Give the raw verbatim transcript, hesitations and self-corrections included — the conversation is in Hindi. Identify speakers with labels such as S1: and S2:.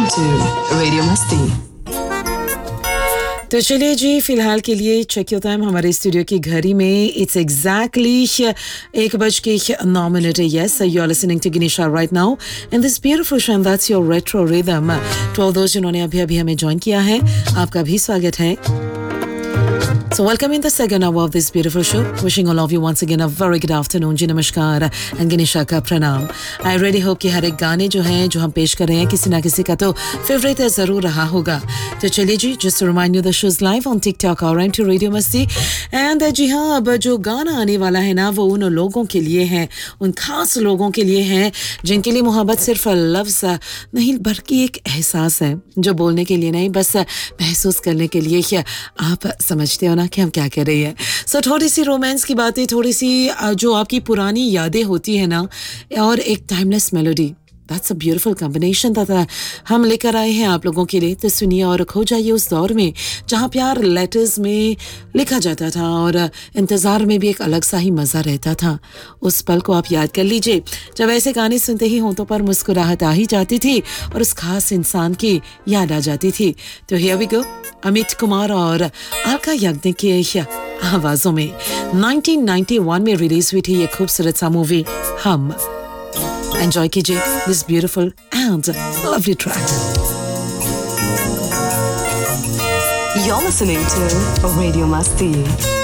S1: to Radio Masti.
S2: तो चलिए जी, फिलहाल के लिए चेक योर टाइम हमारे स्टूडियो की घड़ी में इट्स एग्जैक्टली एक बज के नौ मिनट है. Yes, you are listening to गिनीशा right now in this beautiful show, that's your retro rhythm. To all दोस्त जिन्होंने अभी अभी हमें ज्वाइन किया है, आपका भी स्वागत है. So welcome in the second hour of this beautiful show. Wishing all of you once again a very good afternoon. जी नमस्कार and गिनीशा का प्रणाम. I really hope कि हर एक गाने जो हैं जो हम पेश कर रहे हैं किसी ना किसी का तो फेवरेट ज़रूर रहा होगा. तो चलिए जी, just to remind you the show's live on TikTok और एम टी रेडियो मस्ती. एंड जी हाँ, अब जो गाना आने वाला है ना वो उन लोगों के लिए है, उन खास लोगों के लिए है जिनके लिए मोहब्बत सिर्फ लफ्ज़ नहीं बल्कि एक एहसास है जो बोलने के लिए नहीं, बस महसूस करने के लिए. आप समझते हो ना कि हम क्या कर रहे हैं. सो so, थोड़ी सी रोमांस की बातें, थोड़ी सी जो आपकी पुरानी यादें होती है ना, और एक timeless melody. That's a beautiful combination था हम लेकर आए हैं आप लोगों के लिए. तो सुनिए और खो जाइए उस दौर में जहाँ प्यार लेटर्स में लिखा जाता था और इंतज़ार में भी एक अलग सा ही मज़ा रहता था. उस पल को आप याद कर लीजिए जब ऐसे गाने सुनते ही होंठों पर मुस्कुराहट आ ही जाती थी और उस खास इंसान की याद आ जाती थी. तो here we go, Amit Kumar और अलका याग्निक की आवाज़ों में नाइनटीन नाइंटी वन में रिलीज हुई थी ये खूबसूरत सा मूवी हम. Enjoy कीजिए this beautiful and lovely track.
S1: You're listening to Radio Masti.